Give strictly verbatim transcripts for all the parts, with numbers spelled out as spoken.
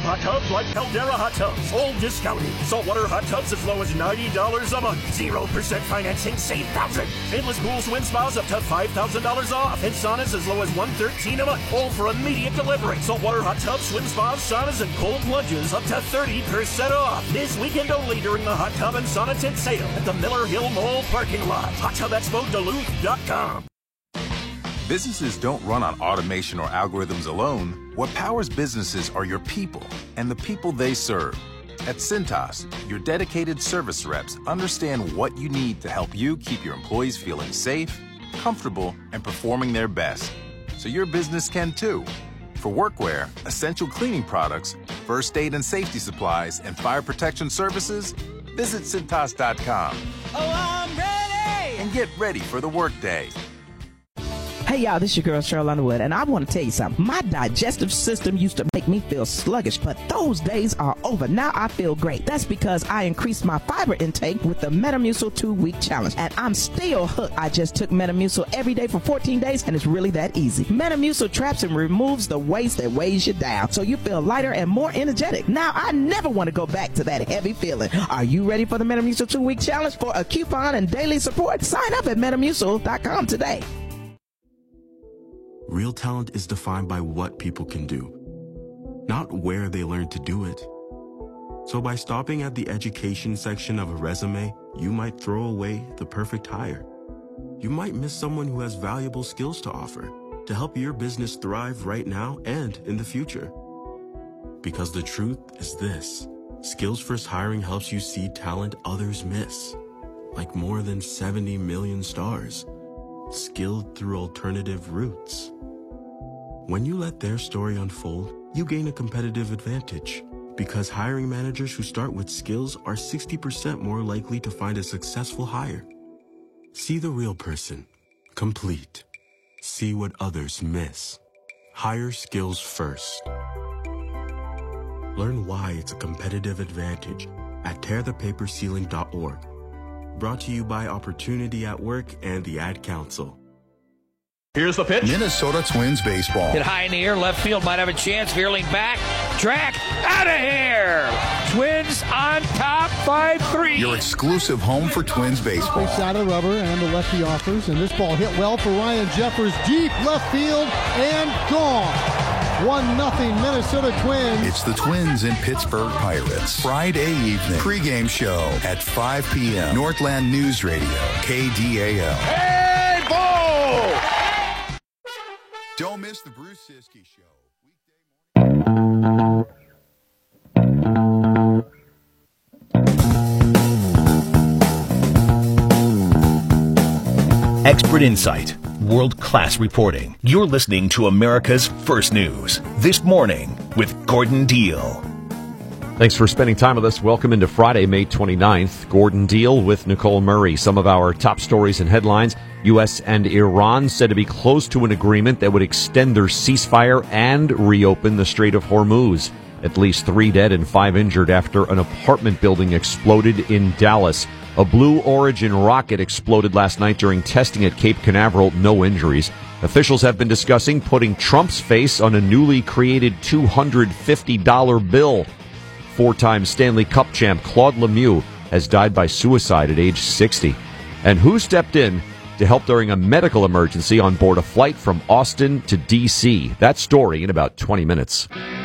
hot tubs like Caldera Hot Tubs. All discounted. Saltwater hot tubs as low as ninety dollars a month. zero percent financing, save thousands. Endless pools, swim spas up to five thousand dollars off. And saunas as low as one hundred thirteen dollars a month. All for immediate delivery. Saltwater hot tubs, swim spas, saunas, and cold plunges up to thirty percent off. This weekend only during the Hot Tub and Sauna Tent sale at the Miller Hill Mall parking lot. hot tub expo duluth dot com. Businesses don't run on automation or algorithms alone. What powers businesses are your people and the people they serve. At Cintas, your dedicated service reps understand what you need to help you keep your employees feeling safe, comfortable, and performing their best. So your business can too. For workwear, essential cleaning products, first aid and safety supplies, and fire protection services, visit Cintas dot com. Oh, I'm ready! And get ready for the workday. Hey y'all, this is your girl Cheryl Underwood, and I want to tell you something. My digestive system used to make me feel sluggish, but those days are over. Now I feel great. That's because I increased my fiber intake with the Metamucil two-week challenge, and I'm still hooked. I just took Metamucil every day for fourteen days, and it's really that easy. Metamucil traps and removes the waste that weighs you down, so you feel lighter and more energetic. Now I never want to go back to that heavy feeling. Are you ready for the Metamucil two-week challenge? For a coupon and daily support, sign up at Metamucil dot com today. Real talent is defined by what people can do, not where they learn to do it. So by stopping at the education section of a resume, you might throw away the perfect hire. You might miss someone who has valuable skills to offer to help your business thrive right now and in the future. Because the truth is this: Skills First Hiring helps you see talent others miss, like more than seventy million stars, skilled through alternative routes. When you let their story unfold, you gain a competitive advantage, because hiring managers who start with skills are sixty percent more likely to find a successful hire. See the real person, complete. See what others miss. Hire skills first. Learn why it's a competitive advantage at tear the paper ceiling dot org. Brought to you by Opportunity at Work and the Ad Council. Here's the pitch. Minnesota Twins baseball. Hit high in the air, left field might have a chance. Veerling back, track, out of here. Twins on top, five three. Your exclusive home for Twins baseball. Straight side of the rubber and the lefty offers, and this ball hit well for Ryan Jeffers, deep left field and gone. one nothing Minnesota Twins. It's the Twins and Pittsburgh Pirates. Friday evening pregame show at five p.m. Northland News Radio, K D A L. Hey, ball! Don't miss the Bruce Siskey Show. Expert insight, world-class reporting. You're listening to America's First News This Morning with Gordon Deal. Thanks for spending time with us. Welcome into Friday, May twenty-ninth. Gordon Deal with Nicole Murray. Some of our top stories and headlines. U S and Iran said to be close to an agreement that would extend their ceasefire and reopen the Strait of Hormuz. At least three dead and five injured after an apartment building exploded in Dallas. A Blue Origin rocket exploded last night during testing at Cape Canaveral. No injuries. Officials have been discussing putting Trump's face on a newly created two hundred fifty dollar bill. Four-time Stanley Cup champ Claude Lemieux has died by suicide at age sixty. And who stepped in to help during a medical emergency on board a flight from Austin to D C? That story in about twenty minutes.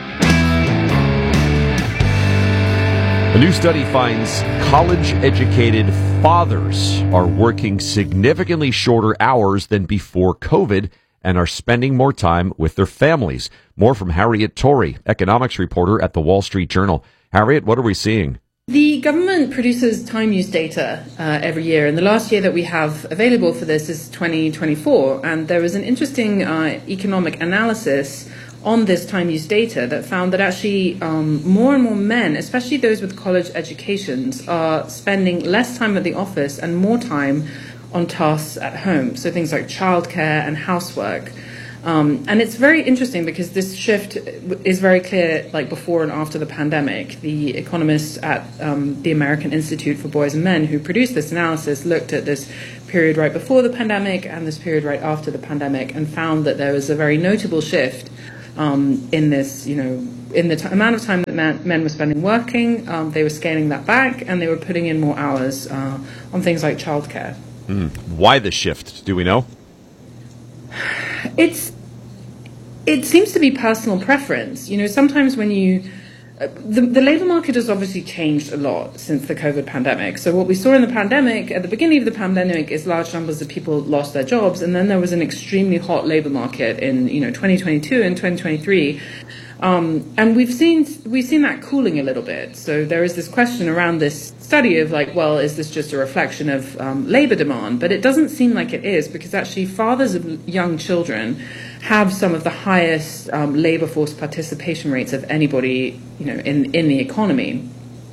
A new study finds college-educated fathers are working significantly shorter hours than before COVID and are spending more time with their families. More from Harriet Torrey, economics reporter at the Wall Street Journal. Harriet, what are we seeing? The government produces time use data uh, every year, and the last year that we have available for this is twenty twenty-four. And there was an interesting uh, economic analysis on this time use data that found that actually um, more and more men, especially those with college educations, are spending less time at the office and more time on tasks at home. So things like childcare and housework. Um, and it's very interesting because this shift is very clear, like before and after the pandemic. The economists at um, the American Institute for Boys and Men who produced this analysis looked at this period right before the pandemic and this period right after the pandemic and found that there was a very notable shift um, in this, you know, in the t- amount of time that man- men were spending working, um, they were scaling that back, and they were putting in more hours uh, on things like childcare. Mm. Why the shift? Do we know? It's it seems to be personal preference. You know, sometimes when you uh, the, the labor market has obviously changed a lot since the COVID pandemic. So what we saw in the pandemic, at the beginning of the pandemic, is large numbers of people lost their jobs, and then there was an extremely hot labor market in, you know, twenty twenty-two and twenty twenty-three. Um, and we've seen we've seen that cooling a little bit. So there is this question around this study of like, well, is this just a reflection of um, labor demand? But it doesn't seem like it is, because actually fathers of young children have some of the highest um, labor force participation rates of anybody, you know, in, in the economy.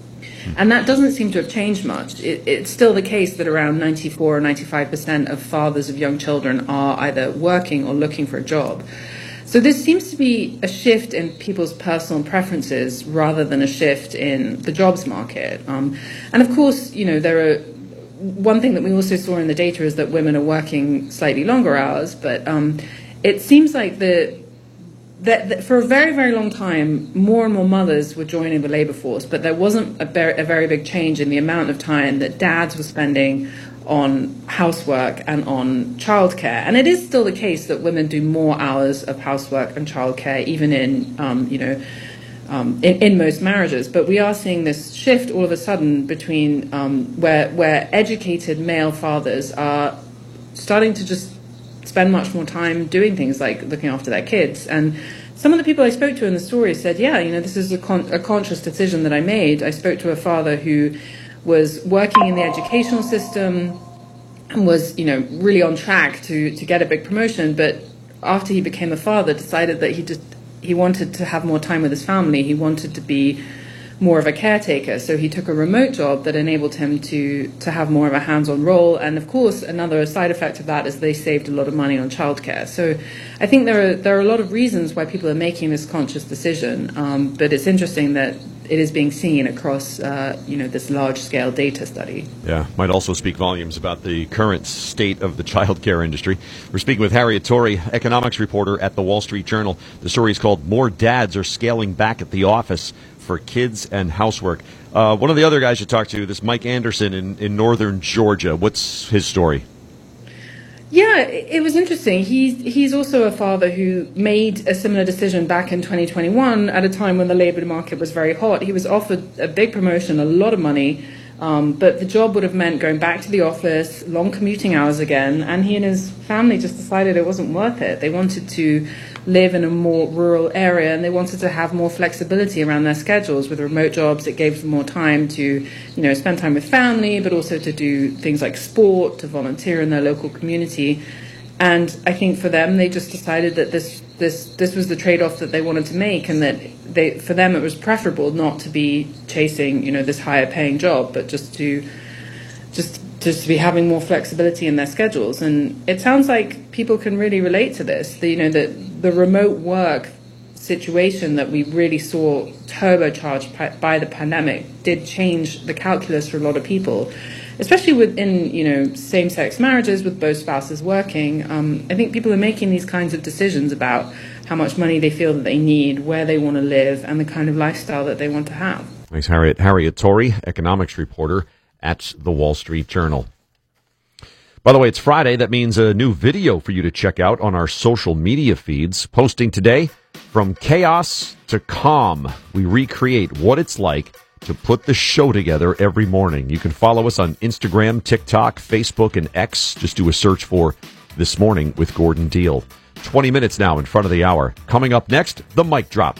And that doesn't seem to have changed much. It, it's still the case that around ninety-four or ninety-five percent of fathers of young children are either working or looking for a job. So this seems to be a shift in people's personal preferences rather than a shift in the jobs market. Um, and of course, you know, there are one thing that we also saw in the data is that women are working slightly longer hours, but um, it seems like the That, that for a very, very long time, more and more mothers were joining the labor force, but there wasn't a very, a very big change in the amount of time that dads were spending on housework and on childcare. And it is still the case that women do more hours of housework and childcare, even in, um, you know, um, in, in most marriages. But we are seeing this shift all of a sudden between um, where where educated male fathers are starting to just spend much more time doing things like looking after their kids. And some of the people I spoke to in the story said, yeah, you know, this is a, con- a conscious decision that I made. I spoke to a father who was working in the educational system and was, you know, really on track to, to get a big promotion. But after he became a father, decided that he just, he wanted to have more time with his family. He wanted to be more of a caretaker. So he took a remote job that enabled him to to have more of a hands-on role. And of course, another side effect of that is they saved a lot of money on childcare. So I think there are there are a lot of reasons why people are making this conscious decision. Um, but it's interesting that it is being seen across uh, you know, this large-scale data study. Yeah, might also speak volumes about the current state of the childcare industry. We're speaking with Harriet Torrey, economics reporter at the Wall Street Journal. The story is called "More Dads Are Scaling Back at the Office for Kids and Housework." Uh, one of the other guys you talked to, this Mike Anderson in, in northern Georgia. What's his story? Yeah, it was interesting. He's he's also a father who made a similar decision back in twenty twenty-one at a time when the labor market was very hot. He was offered a big promotion, a lot of money, um, but the job would have meant going back to the office, long commuting hours again, and he and his family just decided it wasn't worth it. They wanted to live in a more rural area, and they wanted to have more flexibility around their schedules. With remote jobs, it gave them more time to, you know, spend time with family, but also to do things like sport, to volunteer in their local community. And I think for them, they just decided that this this this was the trade-off that they wanted to make, and that they for them it was preferable not to be chasing, you know, this higher paying job, but just to just just to be having more flexibility in their schedules. And it sounds like people can really relate to this. The, you know, the, the remote work situation that we really saw turbocharged by the pandemic did change the calculus for a lot of people, especially within, you know, same-sex marriages with both spouses working. Um, I think people are making these kinds of decisions about how much money they feel that they need, where they want to live, and the kind of lifestyle that they want to have. Thanks, Harriet. Harriet Torrey, economics reporter at the Wall Street Journal. By the way, it's Friday. That means a new video for you to check out on our social media feeds. Posting today, From Chaos to Calm, we recreate what it's like to put the show together every morning. You can follow us on Instagram, TikTok, Facebook, and X. Just do a search for This Morning with Gordon Deal. twenty minutes now in front of the hour. Coming up next, the mic drop.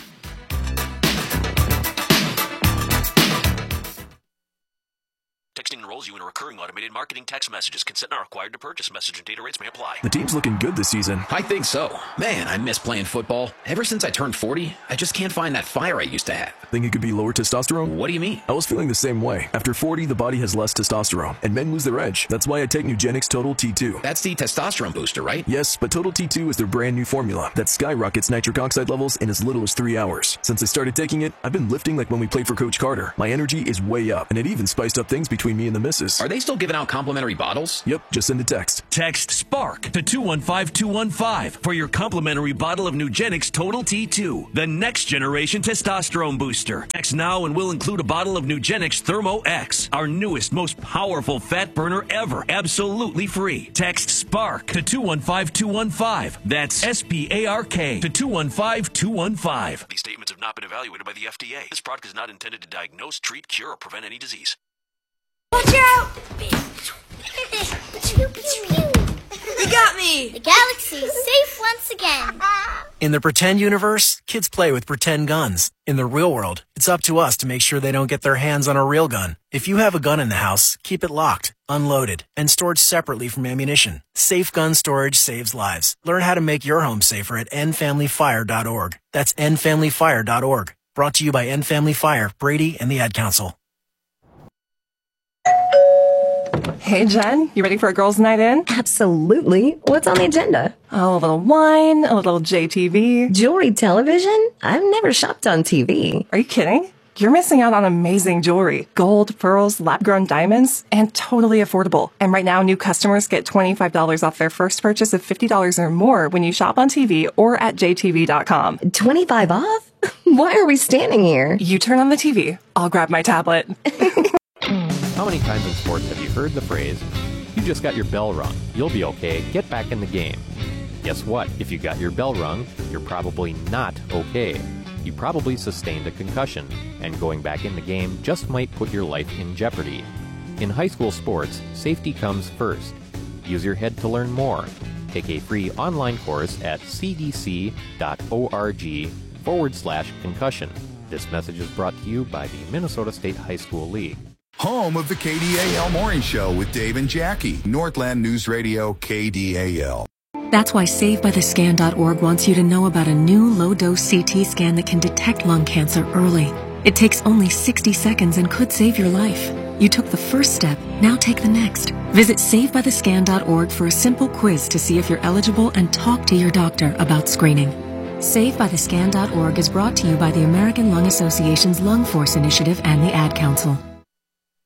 Texting enrolls you in a recurring automated marketing text messages. Consent not required to purchase. Message and data rates may apply. The team's looking good this season. I think so. Man, I miss playing football. Ever since I turned forty, I just can't find that fire I used to have. Think it could be lower testosterone? What do you mean? I was feeling the same way. After forty, the body has less testosterone, and men lose their edge. That's why I take Nugenix Total T two. That's the testosterone booster, right? Yes, but Total T two is their brand new formula that skyrockets nitric oxide levels in as little as three hours. Since I started taking it, I've been lifting like when we played for Coach Carter. My energy is way up, and it even spiced up things between me and the missus. Are they still giving out complimentary bottles? Yep, just send a text. Text SPARK to two one five two one five for your complimentary bottle of Nugenix Total T two, the next generation testosterone booster. Text now and we'll include a bottle of Nugenix Thermo X, our newest, most powerful fat burner ever, absolutely free. Text SPARK to two one five two one five. That's S P A R K to two one five two one five. These statements have not been evaluated by the F D A. This product is not intended to diagnose, treat, cure, or prevent any disease. Watch out! Pew, pew, pew. You got me! The galaxy is safe once again. In the pretend universe, kids play with pretend guns. In the real world, it's up to us to make sure they don't get their hands on a real gun. If you have a gun in the house, keep it locked, unloaded, and stored separately from ammunition. Safe gun storage saves lives. Learn how to make your home safer at end family fire dot org. That's end family fire dot org. Brought to you by End Family Fire, Brady, and the Ad Council. Hey, Jen, you ready for a girls' night in? Absolutely. What's on the agenda? Oh, a little wine, a little J T V. Jewelry television? I've never shopped on T V. Are you kidding? You're missing out on amazing jewelry. Gold, pearls, lab-grown diamonds, and totally affordable. And right now, new customers get twenty-five dollars off their first purchase of fifty dollars or more when you shop on T V or at J T V dot com. twenty-five off? Why are we standing here? You turn on the T V. I'll grab my tablet. How many times in sports have you heard the phrase, "You just got your bell rung, you'll be okay, get back in the game"? Guess what? If you got your bell rung, you're probably not okay. You probably sustained a concussion, and going back in the game just might put your life in jeopardy. In high school sports, safety comes first. Use your head to learn more. Take a free online course at cdc.org forward slash concussion. This message is brought to you by the Minnesota State High School League. Home of the K D A L Morning Show with Dave and Jackie. Northland News Radio, K D A L. That's why Save By The Scan dot org wants you to know about a new low-dose C T scan that can detect lung cancer early. It takes only sixty seconds and could save your life. You took the first step, now take the next. Visit Save By The Scan dot org for a simple quiz to see if you're eligible and talk to your doctor about screening. Save By The Scan dot org is brought to you by the American Lung Association's Lung Force Initiative and the Ad Council.